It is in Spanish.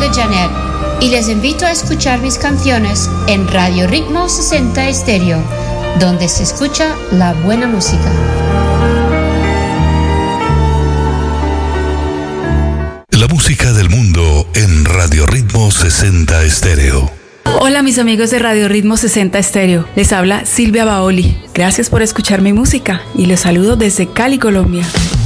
nombre es Janet y les invito a escuchar mis canciones en Radio Ritmo 60 Estéreo, donde se escucha la buena música. La música del mundo en Radio Ritmo 60 Estéreo. Hola mis amigos de Radio Ritmo 60 Estéreo, les habla Silvia Baoli. Gracias por escuchar mi música y les saludo desde Cali, Colombia.